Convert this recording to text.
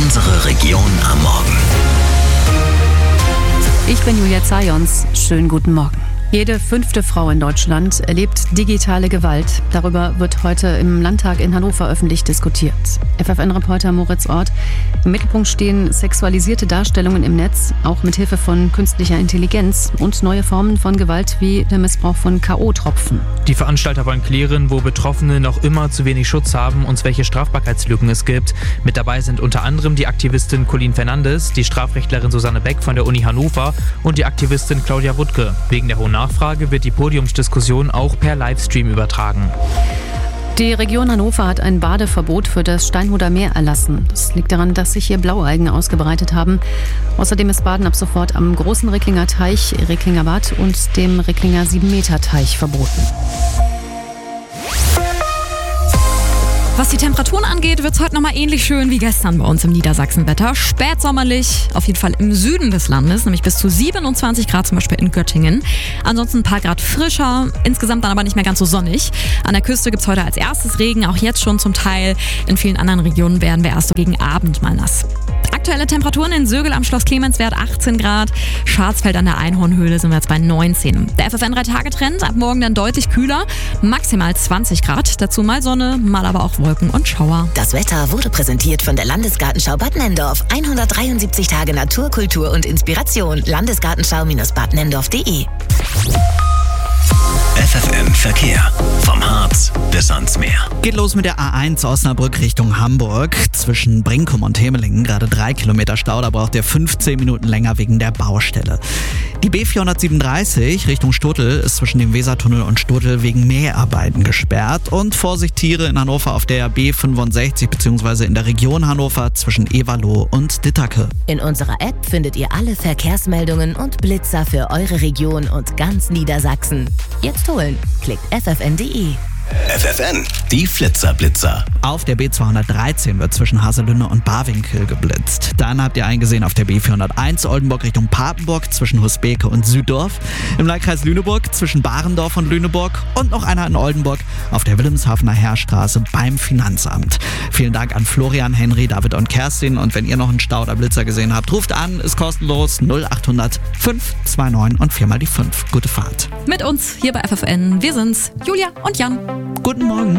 Unsere Region am Morgen. Ich bin Julia Zajons. Schönen guten Morgen. Jede 5. Frau in Deutschland erlebt digitale Gewalt. Darüber wird heute im Landtag in Hannover öffentlich diskutiert. FFN-Reporter Moritz Ort. Im Mittelpunkt stehen sexualisierte Darstellungen im Netz, auch mit Hilfe von künstlicher Intelligenz und neue Formen von Gewalt wie der Missbrauch von K.O.-Tropfen. Die Veranstalter wollen klären, wo Betroffene noch immer zu wenig Schutz haben und welche Strafbarkeitslücken es gibt. Mit dabei sind unter anderem die Aktivistin Colleen Fernandes, die Strafrechtlerin Susanne Beck von der Uni Hannover und die Aktivistin Claudia Wuttke. Wegen der hohen Nachfrage wird die Podiumsdiskussion auch per Livestream übertragen. Die Region Hannover hat ein Badeverbot für das Steinhuder Meer erlassen. Das liegt daran, dass sich hier Blaualgen ausgebreitet haben. Außerdem ist Baden ab sofort am großen Recklinger Teich, Recklinger Bad und dem Recklinger 7-Meter-Teich verboten. Was die Temperaturen angeht, wird es heute nochmal ähnlich schön wie gestern bei uns im Niedersachsenwetter. Spätsommerlich, auf jeden Fall im Süden des Landes, nämlich bis zu 27 Grad zum Beispiel in Göttingen. Ansonsten ein paar Grad frischer, insgesamt dann aber nicht mehr ganz so sonnig. An der Küste gibt es heute als erstes Regen, auch jetzt schon zum Teil. In vielen anderen Regionen werden wir erst so gegen Abend mal nass. Aktuelle Temperaturen in Sögel am Schloss Clemenswert 18 Grad, Scharzfeld an der Einhornhöhle sind wir jetzt bei 19. Der FFN 3-Tage-Trend, ab morgen dann deutlich kühler, maximal 20 Grad, dazu mal Sonne, mal aber auch Wolken und Schauer. Das Wetter wurde präsentiert von der Landesgartenschau Bad Nenndorf. 173 Tage Natur, Kultur und Inspiration. Landesgartenschau-badnenndorf.de. FFN Verkehr. Vom Harz bis ans Meer. Geht los mit der A1 Osnabrück Richtung Hamburg. Zwischen Brinkum und Hemelingen gerade 3 Kilometer Stau. Da braucht ihr 15 Minuten länger wegen der Baustelle. Die B437 Richtung Stotel ist zwischen dem Wesertunnel und Stotel wegen Mäharbeiten gesperrt. Und Vorsicht Tiere in Hannover auf der B65 bzw. in der Region Hannover zwischen Everloh und Dittake. In unserer App findet ihr alle Verkehrsmeldungen und Blitzer für eure Region und ganz Niedersachsen. Jetzt holen. Klickt ffn.de. FFN, die Flitzer-Blitzer. Auf der B213 wird zwischen Haselünne und Barwinkel geblitzt. Dann habt ihr eingesehen auf der B401 Oldenburg Richtung Papenburg zwischen Husbeke und Süddorf. Im Landkreis Lüneburg zwischen Barendorf und Lüneburg. Und noch einer in Oldenburg auf der Wilhelmshavener Heerstraße beim Finanzamt. Vielen Dank an Florian, Henry, David und Kerstin. Und wenn ihr noch einen Stau oder Blitzer gesehen habt, ruft an, ist kostenlos 0800 529 und 4 mal die 5. Gute Fahrt. Mit uns hier bei FFN, wir sind's, Julia und Jan. Guten Morgen.